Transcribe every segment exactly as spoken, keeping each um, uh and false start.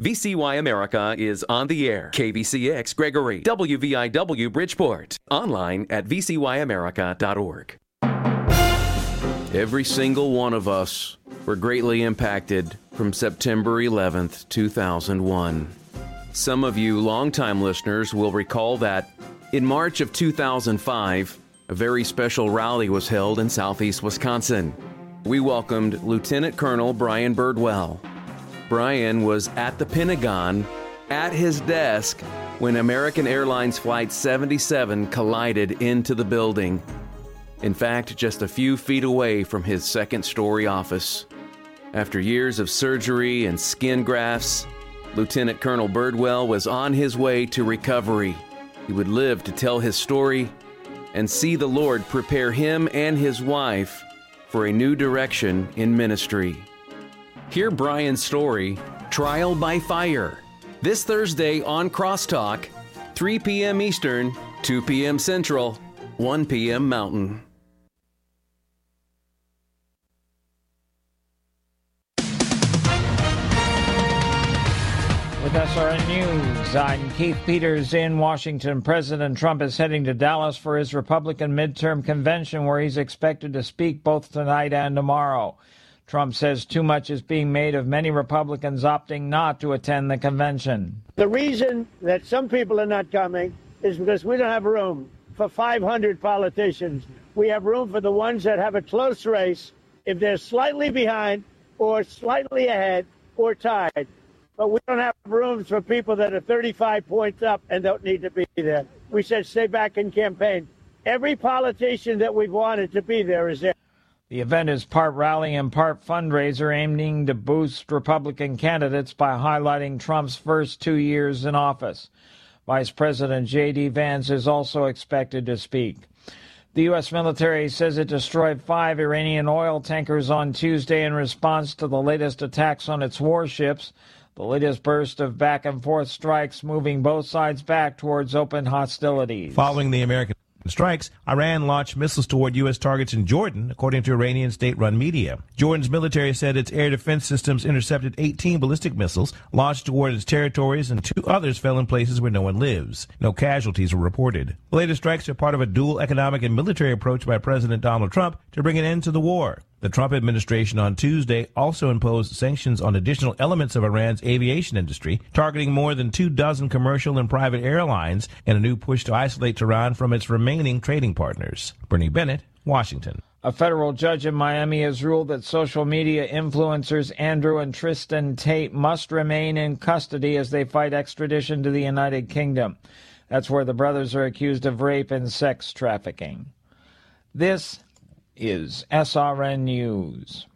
V C Y America is on the air. K V C X Gregory, W V I W Bridgeport. Online at v c y america dot org. Every single one of us were greatly impacted from September eleventh, two thousand one. Some of you longtime listeners will recall that in March of two thousand five, a very special rally was held in southeast Wisconsin. We welcomed Lieutenant Colonel Brian Birdwell. Brian was at the Pentagon, at his desk, when American Airlines Flight seventy-seven collided into the building. In fact, just a few feet away from his second-story office. After years of surgery and skin grafts, Lieutenant Colonel Birdwell was on his way to recovery. He would live to tell his story and see the Lord prepare him and his wife for a new direction in ministry. Hear Brian's story, Trial by Fire, this Thursday on Crosstalk, three p.m. Eastern, two p.m. Central, one p.m. Mountain. With S R N News, I'm Keith Peters in Washington. President Trump is heading to Dallas for his Republican midterm convention, where he's expected to speak both tonight and tomorrow. Trump says too much is being made of many Republicans opting not to attend the convention. The reason that some people are not coming is because we don't have room for five hundred politicians. We have room for the ones that have a close race, if they're slightly behind or slightly ahead or tied. But we don't have rooms for people that are thirty-five points up and don't need to be there. We said stay back and campaign. Every politician that we've wanted to be there is there. The event is part rally and part fundraiser, aiming to boost Republican candidates by highlighting Trump's first two years in office. Vice President J D. Vance is also expected to speak. The U S military says it destroyed five Iranian oil tankers on Tuesday in response to the latest attacks on its warships, the latest burst of back-and-forth strikes moving both sides back towards open hostilities. Following the American strikes, Iran launched missiles toward U S targets in Jordan, according to Iranian state-run media. Jordan's military said its air defense systems intercepted eighteen ballistic missiles launched toward its territories, and two others fell in places where no one lives. No casualties were reported. The latest strikes are part of a dual economic and military approach by President Donald Trump to bring an end to the war. The Trump administration on Tuesday also imposed sanctions on additional elements of Iran's aviation industry, targeting more than two dozen commercial and private airlines in a new push to isolate Tehran from its remaining trading partners. Bernie Bennett, Washington. A federal judge in Miami has ruled that social media influencers Andrew and Tristan Tate must remain in custody as they fight extradition to the United Kingdom. That's where the brothers are accused of rape and sex trafficking. This is S R N News.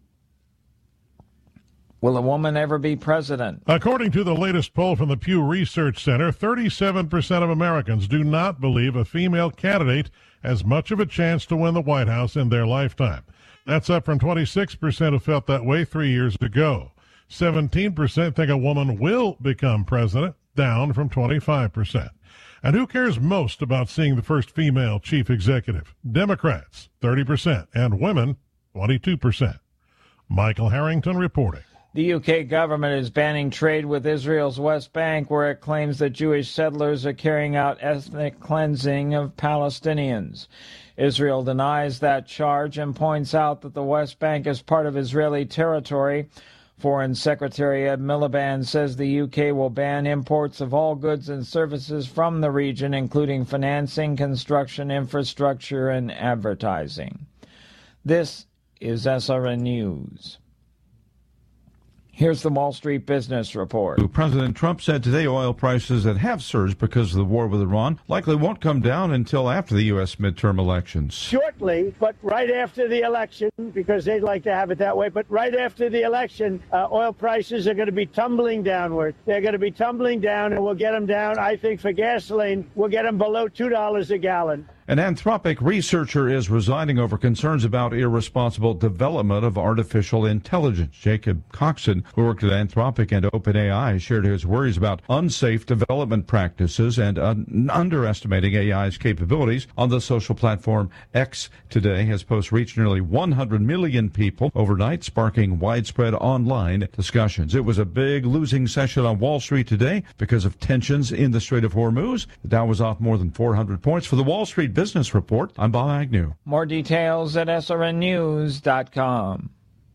Will a woman ever be president? According to the latest poll from the Pew Research Center, thirty-seven percent of Americans do not believe a female candidate has much of a chance to win the White House in their lifetime. That's up from twenty-six percent who felt that way three years ago. seventeen percent think a woman will become president, down from twenty-five percent. And who cares most about seeing the first female chief executive? Democrats, thirty percent, and women, twenty-two percent. Michael Harrington reporting. The U K government is banning trade with Israel's West Bank, where it claims that Jewish settlers are carrying out ethnic cleansing of Palestinians. Israel denies that charge and points out that the West Bank is part of Israeli territory. Foreign Secretary Ed Miliband says the U K will ban imports of all goods and services from the region, including financing, construction, infrastructure, and advertising. This is S R N News. Here's the Wall Street Business Report. President Trump said today oil prices that have surged because of the war with Iran likely won't come down until after the U S midterm elections. Shortly, but right after the election, because they'd like to have it that way, but right after the election, uh, oil prices are going to be tumbling downward. They're going to be tumbling down, and we'll get them down, I think, for gasoline, we'll get them below two dollars a gallon. An Anthropic researcher is resigning over concerns about irresponsible development of artificial intelligence. Jacob Coxon, who worked at Anthropic and OpenAI, shared his worries about unsafe development practices and un- underestimating A I's capabilities on the social platform X. Today, his post reached nearly one hundred million people overnight, sparking widespread online discussions. It was a big losing session on Wall Street today because of tensions in the Strait of Hormuz. The Dow was off more than four hundred points. For the Wall Street Business Report, I'm Bob Agnew. More details at S R N news dot com.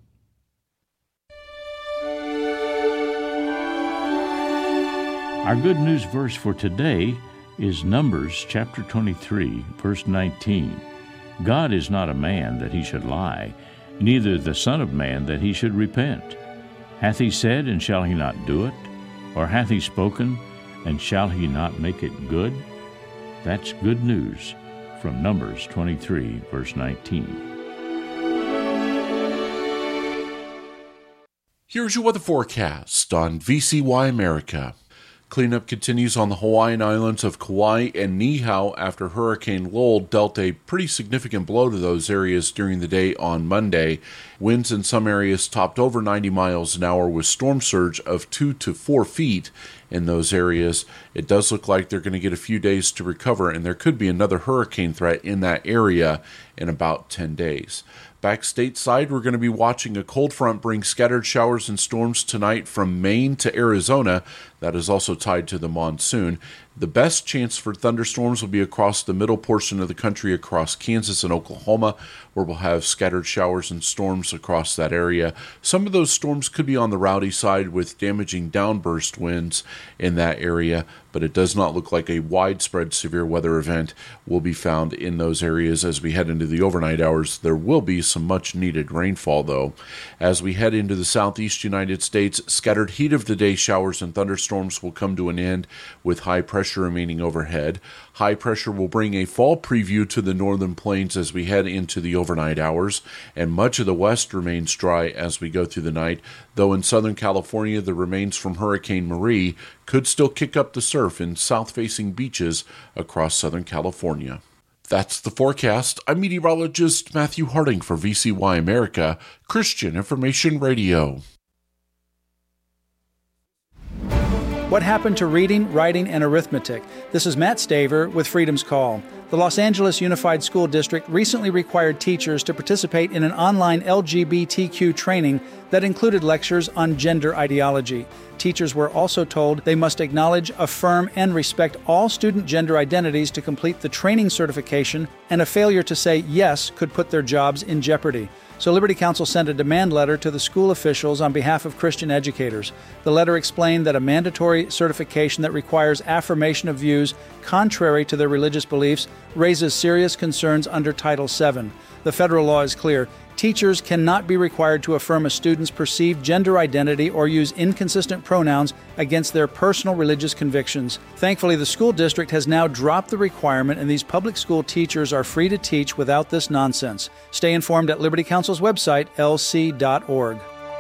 Our good news verse for today is Numbers chapter twenty-three, verse nineteen. God is not a man that he should lie, neither the Son of Man that he should repent. Hath he said, and shall he not do it? Or hath he spoken, and shall he not make it good? That's good news from Numbers twenty-three, verse nineteen. Here's your weather forecast on V C Y America. Cleanup continues on the Hawaiian islands of Kauai and Niihau after Hurricane Lowell dealt a pretty significant blow to those areas during the day on Monday. Winds in some areas topped over ninety miles an hour with storm surge of two to four feet in those areas. It does look like they're going to get a few days to recover, and there could be another hurricane threat in that area in about ten days. Back stateside, we're going to be watching a cold front bring scattered showers and storms tonight from Maine to Arizona. That is also tied to the monsoon. The best chance for thunderstorms will be across the middle portion of the country, across Kansas and Oklahoma, where we'll have scattered showers and storms across that area. Some of those storms could be on the rowdy side with damaging downburst winds in that area, but it does not look like a widespread severe weather event will be found in those areas as we head into the overnight hours. There will be some much-needed rainfall, though. As we head into the southeast United States, scattered heat of the day showers and thunderstorms will come to an end with high pressure remaining overhead. High pressure will bring a fall preview to the northern plains as we head into the overnight hours, and much of the west remains dry as we go through the night, though in Southern California the remains from Hurricane Marie could still kick up the surf in south-facing beaches across Southern California. That's the forecast. I'm meteorologist Matthew Harding for V C Y America, Christian Information Radio. What happened to reading, writing, and arithmetic? This is Matt Staver with Freedom's Call. The Los Angeles Unified School District recently required teachers to participate in an online L G B T Q training that included lectures on gender ideology. Teachers were also told they must acknowledge, affirm, and respect all student gender identities to complete the training certification, and a failure to say yes could put their jobs in jeopardy. So Liberty Counsel sent a demand letter to the school officials on behalf of Christian educators. The letter explained that a mandatory certification that requires affirmation of views contrary to their religious beliefs raises serious concerns under Title seven. The federal law is clear. Teachers cannot be required to affirm a student's perceived gender identity or use inconsistent pronouns against their personal religious convictions. Thankfully, the school district has now dropped the requirement, and these public school teachers are free to teach without this nonsense. Stay informed at Liberty Counsel's website, L C dot org.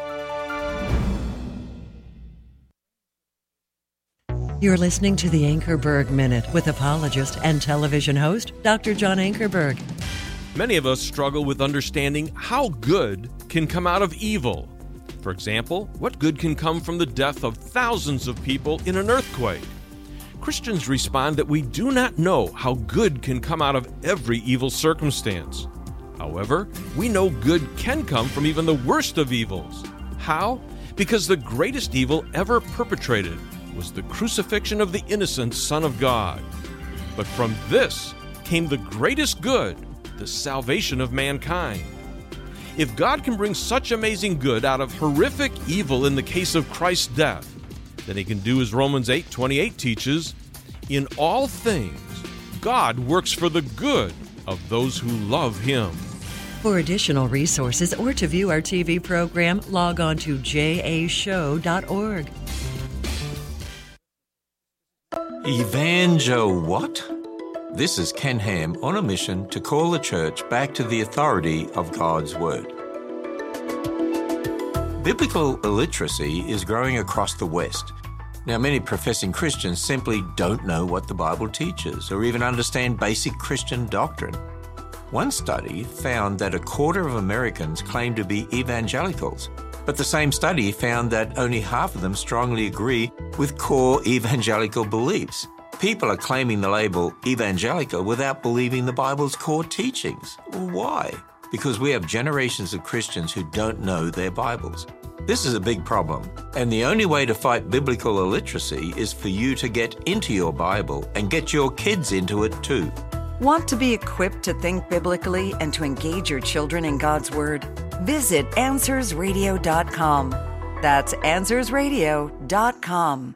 You're listening to the Ankerberg Minute with apologist and television host, Doctor John Ankerberg. Many of us struggle with understanding how good can come out of evil. For example, what good can come from the death of thousands of people in an earthquake? Christians respond that we do not know how good can come out of every evil circumstance. However, we know good can come from even the worst of evils. How? Because the greatest evil ever perpetrated was the crucifixion of the innocent Son of God. But from this came the greatest good, the salvation of mankind. If God can bring such amazing good out of horrific evil in the case of Christ's death, then he can do as Romans eight twenty-eight teaches, in all things, God works for the good of those who love him. For additional resources or to view our T V program, log on to j a show dot org. Evanjo what? This is Ken Ham on a mission to call the church back to the authority of God's Word. Biblical illiteracy is growing across the West. Now, many professing Christians simply don't know what the Bible teaches or even understand basic Christian doctrine. One study found that a quarter of Americans claim to be evangelicals, but the same study found that only half of them strongly agree with core evangelical beliefs. People are claiming the label evangelical without believing the Bible's core teachings. Why? Because we have generations of Christians who don't know their Bibles. This is a big problem, and the only way to fight biblical illiteracy is for you to get into your Bible and get your kids into it too. Want to be equipped to think biblically and to engage your children in God's Word? Visit answers radio dot com. That's answers radio dot com.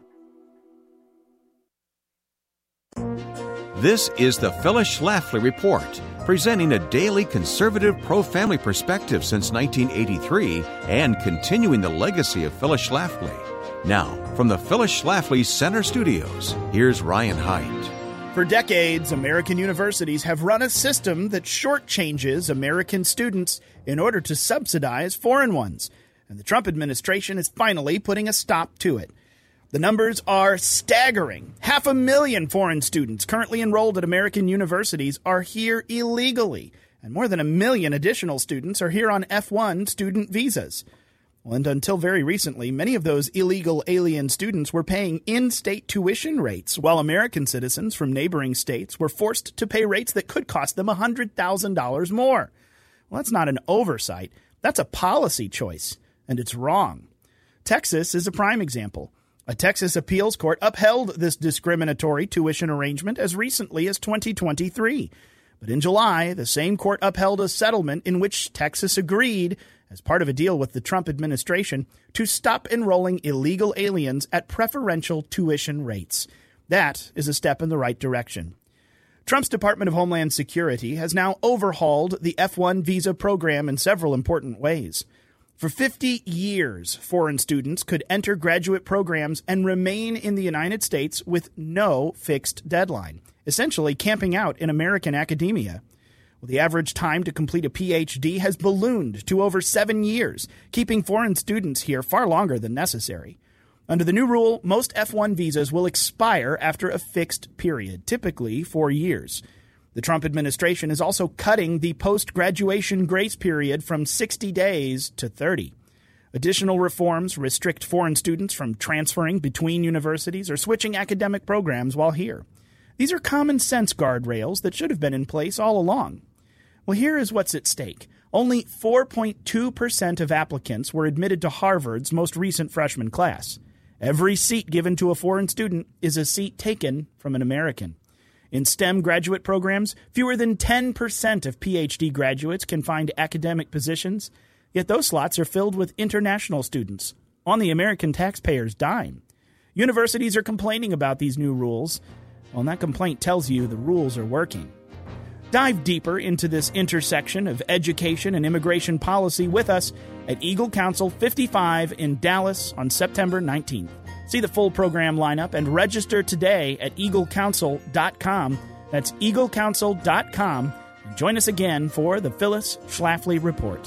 This is the Phyllis Schlafly Report, presenting a daily conservative pro-family perspective since nineteen eighty-three and continuing the legacy of Phyllis Schlafly. Now, from the Phyllis Schlafly Center Studios, here's Ryan Haidt. For decades, American universities have run a system that shortchanges American students in order to subsidize foreign ones, and the Trump administration is finally putting a stop to it. The numbers are staggering. Half a million foreign students currently enrolled at American universities are here illegally, and more than a million additional students are here on F one student visas. Well, and until very recently, many of those illegal alien students were paying in-state tuition rates, while American citizens from neighboring states were forced to pay rates that could cost them one hundred thousand dollars more. Well, that's not an oversight. That's a policy choice, and it's wrong. Texas is a prime example. A Texas appeals court upheld this discriminatory tuition arrangement as recently as twenty twenty-three. But in July, the same court upheld a settlement in which Texas agreed, as part of a deal with the Trump administration, to stop enrolling illegal aliens at preferential tuition rates. That is a step in the right direction. Trump's Department of Homeland Security has now overhauled the F one visa program in several important ways. For fifty years, foreign students could enter graduate programs and remain in the United States with no fixed deadline, essentially camping out in American academia. Well, the average time to complete a P H D has ballooned to over seven years, keeping foreign students here far longer than necessary. Under the new rule, most F one visas will expire after a fixed period, typically four years. The Trump administration is also cutting the post-graduation grace period from sixty days to thirty. Additional reforms restrict foreign students from transferring between universities or switching academic programs while here. These are common sense guardrails that should have been in place all along. Well, here is what's at stake. Only four point two percent of applicants were admitted to Harvard's most recent freshman class. Every seat given to a foreign student is a seat taken from an American. In STEM graduate programs, fewer than ten percent of P H D graduates can find academic positions, yet those slots are filled with international students, on the American taxpayer's dime. Universities are complaining about these new rules. Well, and that complaint tells you the rules are working. Dive deeper into this intersection of education and immigration policy with us at Eagle Council fifty-five in Dallas on September nineteenth. See the full program lineup and register today at eagle council dot com. That's eagle council dot com. And join us again for the Phyllis Schlafly Report.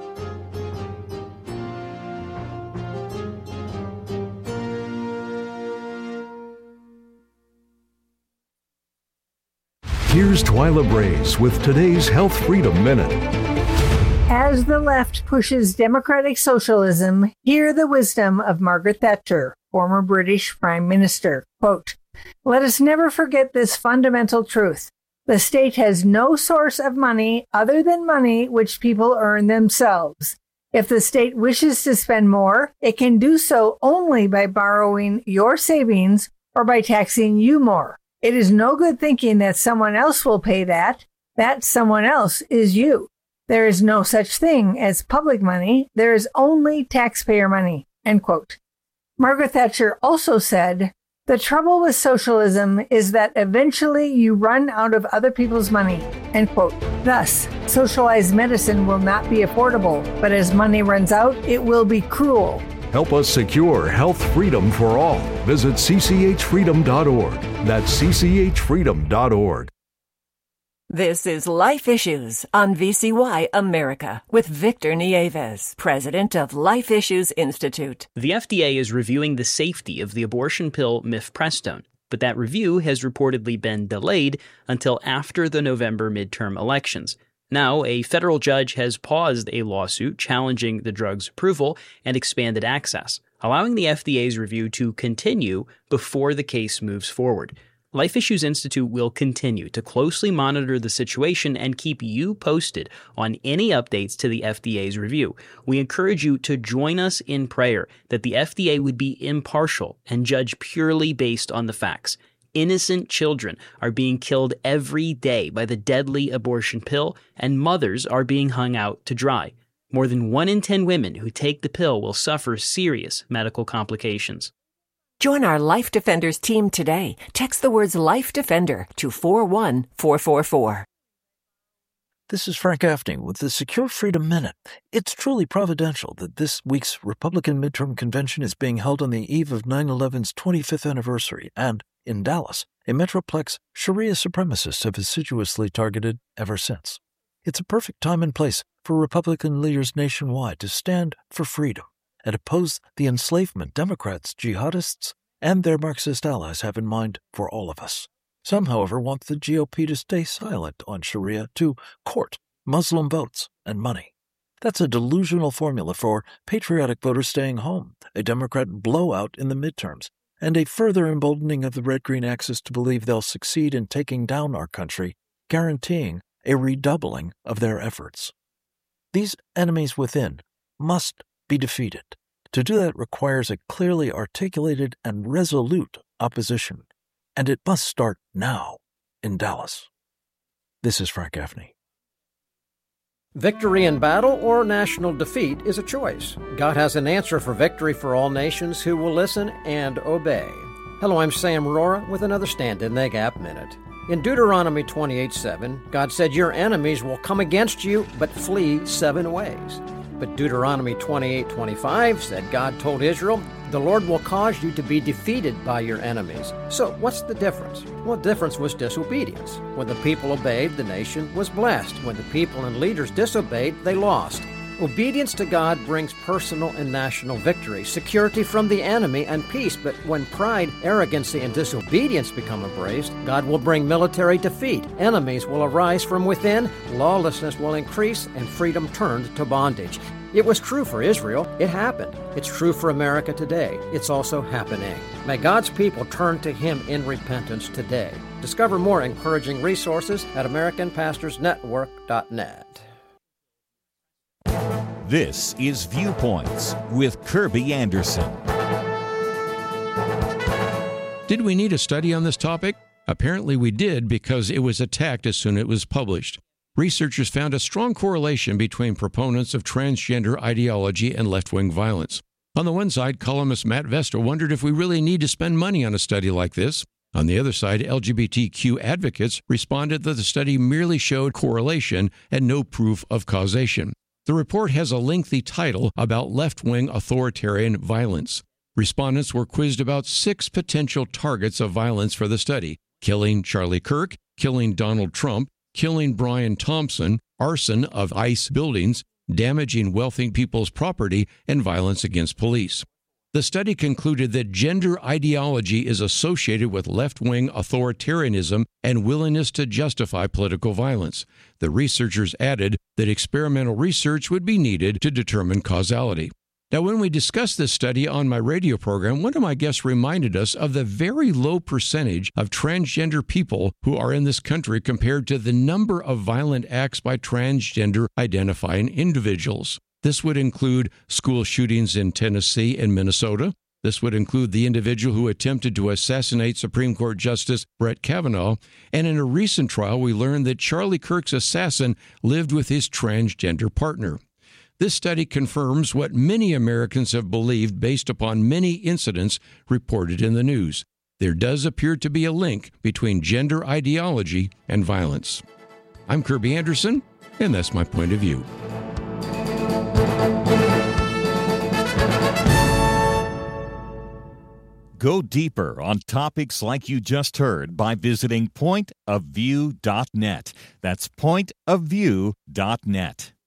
Here's Twyla Brace with today's Health Freedom Minute. As the left pushes democratic socialism, hear the wisdom of Margaret Thatcher, former British Prime Minister. Quote, "Let us never forget this fundamental truth. The state has no source of money other than money which people earn themselves. If the state wishes to spend more, it can do so only by borrowing your savings or by taxing you more. It is no good thinking that someone else will pay that. That someone else is you. There is no such thing as public money. There is only taxpayer money." End quote. Margaret Thatcher also said, "The trouble with socialism is that eventually you run out of other people's money." End quote. Thus, socialized medicine will not be affordable, but as money runs out, it will be cruel. Help us secure health freedom for all. Visit c c h freedom dot org. That's c c h freedom dot org. This is Life Issues on V C Y America with Victor Nieves, president of Life Issues Institute. The F D A is reviewing the safety of the abortion pill mifepristone, but that review has reportedly been delayed until after the November midterm elections. Now, a federal judge has paused a lawsuit challenging the drug's approval and expanded access, allowing the F D A's review to continue before the case moves forward. Life Issues Institute will continue to closely monitor the situation and keep you posted on any updates to the F D A's review. We encourage you to join us in prayer that the F D A would be impartial and judge purely based on the facts. Innocent children are being killed every day by the deadly abortion pill, and mothers are being hung out to dry. More than one in ten women who take the pill will suffer serious medical complications. Join our Life Defenders team today. Text the words Life Defender to four one four four four. This is Frank Gaffney with the Secure Freedom Minute. It's truly providential that this week's Republican midterm convention is being held on the eve of nine eleven's twenty-fifth anniversary, and in Dallas, a Metroplex Sharia supremacists have assiduously targeted ever since. It's a perfect time and place for Republican leaders nationwide to stand for freedom and oppose the enslavement Democrats, jihadists, and their Marxist allies have in mind for all of us. Some, however, want the G O P to stay silent on Sharia to court Muslim votes and money. That's a delusional formula for patriotic voters staying home, a Democrat blowout in the midterms, and a further emboldening of the red-green axis to believe they'll succeed in taking down our country, guaranteeing a redoubling of their efforts. These enemies within must be defeated. To do that requires a clearly articulated and resolute opposition, and it must start now in Dallas. This is Frank Gaffney. Victory in battle or national defeat is a choice. God has an answer for victory for all nations who will listen and obey. Hello, I'm Sam Rora with another Stand in the Gap Minute. In Deuteronomy twenty-eight seven, God said, "Your enemies will come against you, but flee seven ways." But Deuteronomy twenty-eight twenty-five said God told Israel, "The Lord will cause you to be defeated by your enemies." So what's the difference? Well, the difference was disobedience. When the people obeyed, the nation was blessed. When the people and leaders disobeyed, they lost. Obedience to God brings personal and national victory, security from the enemy, and peace. But when pride, arrogancy, and disobedience become embraced, God will bring military defeat. Enemies will arise from within, lawlessness will increase, and freedom turned to bondage. It was true for Israel. It happened. It's true for America today. It's also happening. May God's people turn to Him in repentance today. Discover more encouraging resources at American Pastors Network dot net. This is Viewpoints with Kirby Anderson. Did we need a study on this topic? Apparently we did, because it was attacked as soon as it was published. Researchers found a strong correlation between proponents of transgender ideology and left-wing violence. On the one side, columnist Matt Vester wondered if we really need to spend money on a study like this. On the other side, L G B T Q advocates responded that the study merely showed correlation and no proof of causation. The report has a lengthy title about left-wing authoritarian violence. Respondents were quizzed about six potential targets of violence for the study: killing Charlie Kirk, killing Donald Trump, killing Brian Thompson, arson of ICE buildings, damaging wealthy people's property, and violence against police. The study concluded that gender ideology is associated with left-wing authoritarianism and willingness to justify political violence. The researchers added that experimental research would be needed to determine causality. Now, when we discussed this study on my radio program, one of my guests reminded us of the very low percentage of transgender people who are in this country compared to the number of violent acts by transgender identifying individuals. This would include school shootings in Tennessee and Minnesota. This would include the individual who attempted to assassinate Supreme Court Justice Brett Kavanaugh. And in a recent trial, we learned that Charlie Kirk's assassin lived with his transgender partner. This study confirms what many Americans have believed based upon many incidents reported in the news. There does appear to be a link between gender ideology and violence. I'm Kirby Anderson, and that's my point of view. Go deeper on topics like you just heard by visiting point of view dot net. That's point of view dot net.